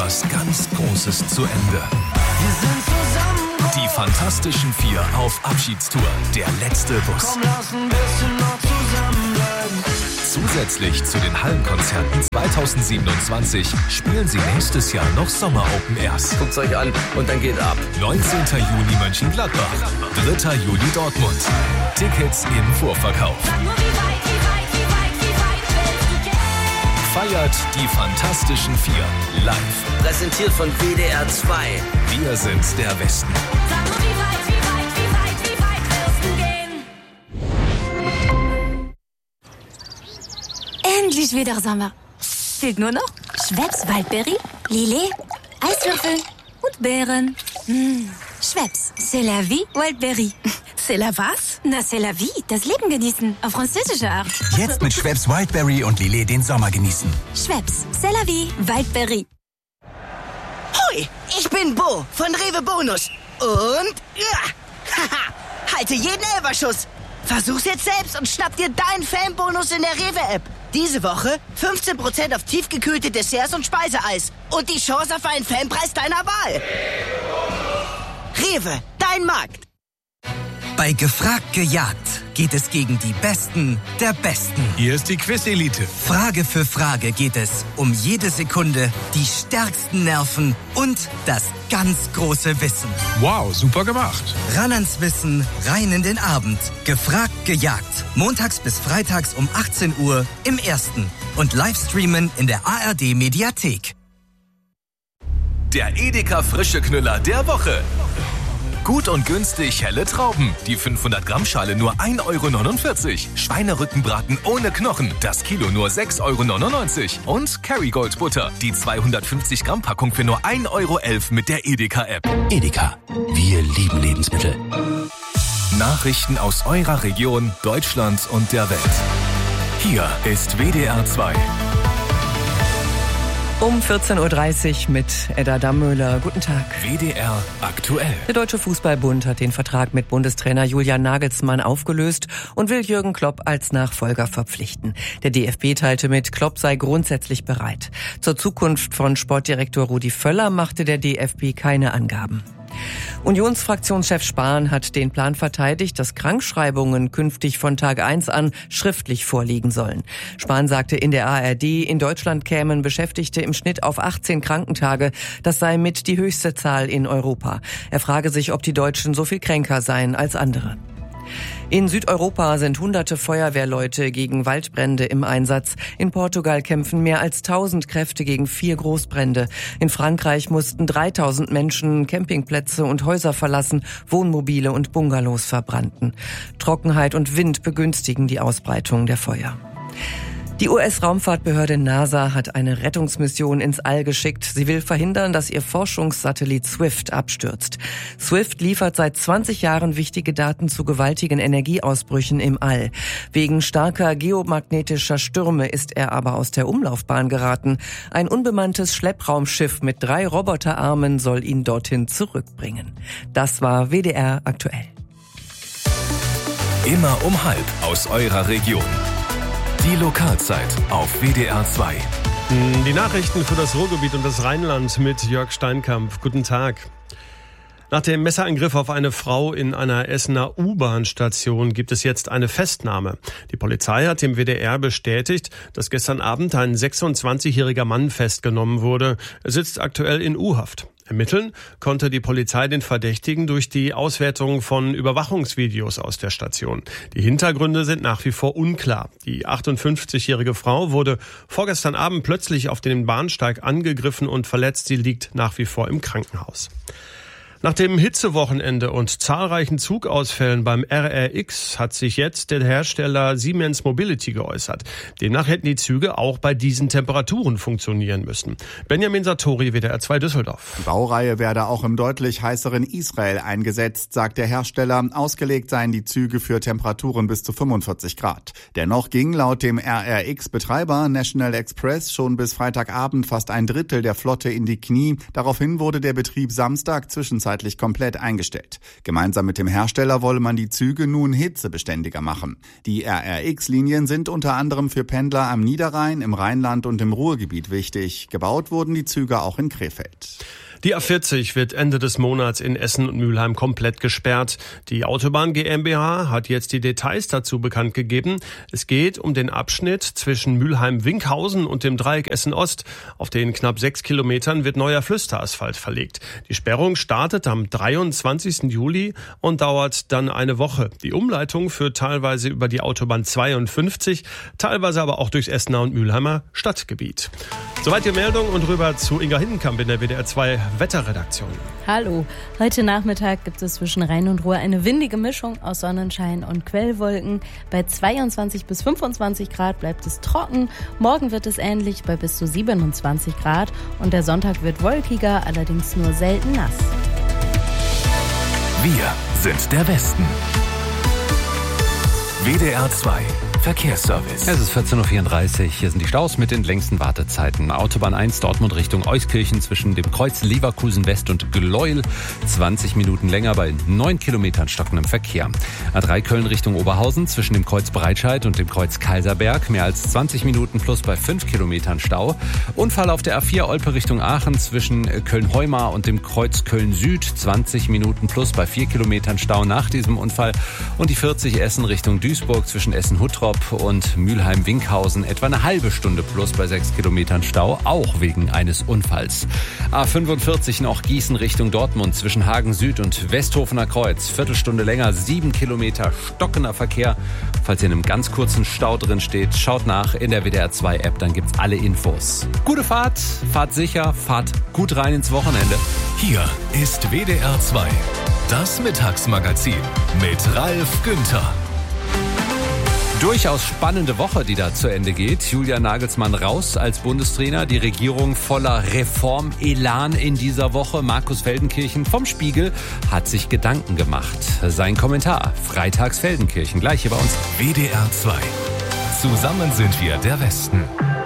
etwas ganz Großes zu Ende. Wir sind zusammen. Die Fantastischen Vier auf Abschiedstour. Der letzte Bus. Komm, lass ein bisschen noch zusammenbleiben. Zusätzlich zu den Hallenkonzerten 2027 spielen sie nächstes Jahr noch Sommer-Open Airs. Guckt's euch an und dann geht ab. 19. Juni Mönchengladbach, 3. Juli Dortmund. Tickets im Vorverkauf. Feiert die Fantastischen Vier live. Präsentiert von WDR 2. Wir sind der Westen. Endlich wieder Sommer. Fehlt nur noch Schweppes Waldbeere, Lillet, Eiswürfel und Beeren. Schweppes, c'est la vie, Waldbeere. C'est la was? Na, c'est la vie, das Leben genießen, auf französische Art. Jetzt mit Schweppes Wildberry und Lillet den Sommer genießen. Schweppes, c'est la vie, Waldbeere. Hoi, ich bin Bo von Rewe Bonus. Und, halte jeden Elferschuss. Versuch's jetzt selbst und schnapp dir deinen Fanbonus in der Rewe-App. Diese Woche 15% auf tiefgekühlte Desserts und Speiseeis. Und die Chance auf einen Fanpreis deiner Wahl. Rewe, dein Markt. Bei Gefragt gejagt geht es gegen die Besten der Besten. Hier ist die Quiz-Elite. Frage für Frage geht es um jede Sekunde, die stärksten Nerven und das ganz große Wissen. Wow, super gemacht. Ran ans Wissen, rein in den Abend. Gefragt gejagt. Montags bis freitags um 18 Uhr im Ersten. Und Livestreamen in der ARD-Mediathek. Der Edeka Frische Knüller der Woche. Gut und günstig helle Trauben. Die 500-Gramm-Schale nur 1,49 €. Schweinerückenbraten ohne Knochen. Das Kilo nur 6,99 €. Und Kerrygold Butter. Die 250-Gramm-Packung für nur 1,11 € mit der Edeka-App. Edeka. Wir lieben Lebensmittel. Nachrichten aus eurer Region, Deutschland und der Welt. Hier ist WDR 2. Um 14.30 Uhr mit Edda Dammöhler. Guten Tag. WDR aktuell. Der Deutsche Fußballbund hat den Vertrag mit Bundestrainer Julian Nagelsmann aufgelöst und will Jürgen Klopp als Nachfolger verpflichten. Der DFB teilte mit, Klopp sei grundsätzlich bereit. Zur Zukunft von Sportdirektor Rudi Völler machte der DFB keine Angaben. Unionsfraktionschef Spahn hat den Plan verteidigt, dass Krankschreibungen künftig von Tag 1 an schriftlich vorliegen sollen. Spahn sagte in der ARD, in Deutschland kämen Beschäftigte im Schnitt auf 18 Krankentage. Das sei mit die höchste Zahl in Europa. Er frage sich, ob die Deutschen so viel kränker seien als andere. In Südeuropa sind hunderte Feuerwehrleute gegen Waldbrände im Einsatz. In Portugal kämpfen mehr als 1000 Kräfte gegen 4 Großbrände. In Frankreich mussten 3000 Menschen Campingplätze und Häuser verlassen, Wohnmobile und Bungalows verbrannten. Trockenheit und Wind begünstigen die Ausbreitung der Feuer. Die US-Raumfahrtbehörde NASA hat eine Rettungsmission ins All geschickt. Sie will verhindern, dass ihr Forschungssatellit Swift abstürzt. Swift liefert seit 20 Jahren wichtige Daten zu gewaltigen Energieausbrüchen im All. Wegen starker geomagnetischer Stürme ist er aber aus der Umlaufbahn geraten. Ein unbemanntes Schleppraumschiff mit 3 Roboterarmen soll ihn dorthin zurückbringen. Das war WDR aktuell. Immer um 12 aus eurer Region. Die Lokalzeit auf WDR 2. Die Nachrichten für das Ruhrgebiet und das Rheinland mit Jörg Steinkamp. Guten Tag. Nach dem Messerangriff auf eine Frau in einer Essener U-Bahn-Station gibt es jetzt eine Festnahme. Die Polizei hat dem WDR bestätigt, dass gestern Abend ein 26-jähriger Mann festgenommen wurde. Er sitzt aktuell in U-Haft. Ermitteln konnte die Polizei den Verdächtigen durch die Auswertung von Überwachungsvideos aus der Station. Die Hintergründe sind nach wie vor unklar. Die 58-jährige Frau wurde vorgestern Abend plötzlich auf dem Bahnsteig angegriffen und verletzt. Sie liegt nach wie vor im Krankenhaus. Nach dem Hitzewochenende und zahlreichen Zugausfällen beim RRX hat sich jetzt der Hersteller Siemens Mobility geäußert. Demnach hätten die Züge auch bei diesen Temperaturen funktionieren müssen. Benjamin Satori, WDR 2 Düsseldorf. Die Baureihe werde auch im deutlich heißeren Israel eingesetzt, sagt der Hersteller. Ausgelegt seien die Züge für Temperaturen bis zu 45 Grad. Dennoch ging laut dem RRX-Betreiber National Express schon bis Freitagabend fast ein Drittel der Flotte in die Knie. Daraufhin wurde der Betrieb Samstag zwischenzeitlich zwischenzeitlich komplett eingestellt. Gemeinsam mit dem Hersteller wolle man die Züge nun hitzebeständiger machen. Die RRX-Linien sind unter anderem für Pendler am Niederrhein, im Rheinland und im Ruhrgebiet wichtig. Gebaut wurden die Züge auch in Krefeld. Die A40 wird Ende des Monats in Essen und Mülheim komplett gesperrt. Die Autobahn GmbH hat jetzt die Details dazu bekannt gegeben. Es geht um den Abschnitt zwischen Mülheim-Winkhausen und dem Dreieck Essen-Ost. Auf den knapp 6 Kilometern wird neuer Flüsterasphalt verlegt. Die Sperrung startet am 23. Juli und dauert dann eine Woche. Die Umleitung führt teilweise über die Autobahn 52, teilweise aber auch durchs Essener und Mülheimer Stadtgebiet. Soweit die Meldung und rüber zu Inga Hindenkamp in der WDR 2 Wetterredaktion. Hallo, heute Nachmittag gibt es zwischen Rhein und Ruhr eine windige Mischung aus Sonnenschein und Quellwolken. Bei 22 bis 25 Grad bleibt es trocken. Morgen wird es ähnlich bei bis zu 27 Grad und der Sonntag wird wolkiger, allerdings nur selten nass. Wir sind der Westen. WDR 2 Verkehrsservice. Es ist 14.34 Uhr. Hier sind die Staus mit den längsten Wartezeiten. Autobahn 1 Dortmund Richtung Euskirchen zwischen dem Kreuz Leverkusen West und Gleuel. 20 Minuten länger bei 9 Kilometern stockendem Verkehr. A3 Köln Richtung Oberhausen zwischen dem Kreuz Breitscheid und dem Kreuz Kaiserberg. Mehr als 20 Minuten plus bei 5 Kilometern Stau. Unfall auf der A4 Olpe Richtung Aachen zwischen Köln-Heumar und dem Kreuz Köln Süd. 20 Minuten plus bei 4 Kilometern Stau nach diesem Unfall. Und die 40 Essen Richtung Duisburg zwischen Essen-Huttrop und Mülheim-Winkhausen etwa eine halbe Stunde plus bei 6 Kilometern Stau, auch wegen eines Unfalls. A45 noch Gießen Richtung Dortmund zwischen Hagen Süd und Westhofener Kreuz. Viertelstunde länger, 7 Kilometer stockender Verkehr. Falls ihr in einem ganz kurzen Stau drin steht, schaut nach in der WDR 2 App, dann gibt's alle Infos. Gute Fahrt, fahrt sicher, fahrt gut rein ins Wochenende. Hier ist WDR 2, das Mittagsmagazin mit Ralf Günther. Durchaus spannende Woche, die da zu Ende geht. Julian Nagelsmann raus als Bundestrainer. Die Regierung voller Reformelan in dieser Woche. Markus Feldenkirchen vom Spiegel hat sich Gedanken gemacht. Sein Kommentar. Freitags Feldenkirchen. Gleich hier bei uns. WDR 2. Zusammen sind wir der Westen.